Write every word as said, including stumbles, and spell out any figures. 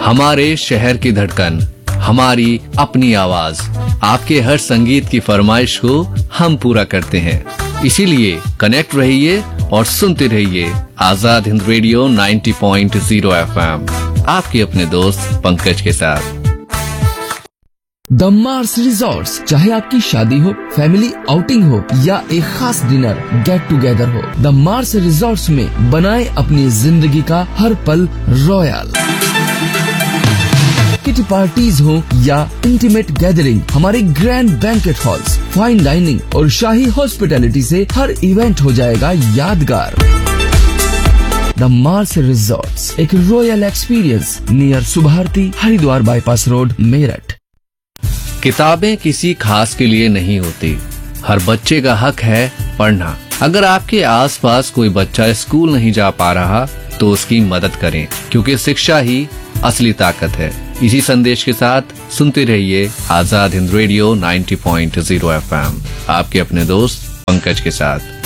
हमारे शहर की धड़कन, हमारी अपनी आवाज। आपके हर संगीत की फरमाइश को हम पूरा करते हैं, इसीलिए कनेक्ट रहिए और सुनते रहिए आजाद हिंद रेडियो नब्बे पॉइंट शून्य एफ एम, आपके अपने दोस्त पंकज के साथ। द मार्स रिजॉर्ट्स, चाहे आपकी शादी हो, फैमिली आउटिंग हो या एक खास डिनर गेट टुगेदर हो, द मार्स रिजॉर्ट्स में बनाए अपनी जिंदगी का हर पल रॉयल। किटी पार्टीज हो या इंटीमेट गैदरिंग, हमारे grand banquet halls, fine dining और शाही हॉस्पिटैलिटी से हर इवेंट हो जाएगा यादगार। द मार्स रिजॉर्ट्स, एक royal experience near Subharti, Haridwar bypass road, Meerut. किताबें किसी खास के लिए नहीं होती, हर बच्चे का हक है पढ़ना। अगर आपके आसपास कोई बच्चा स्कूल नहीं जा पा रहा तो उसकी मदद करें, क्योंकि शिक्षा ही असली ताकत है। इसी संदेश के साथ सुनते रहिए आजाद हिंद रेडियो नब्बे पॉइंट शून्य एफ एम, आपके अपने दोस्त पंकज के साथ।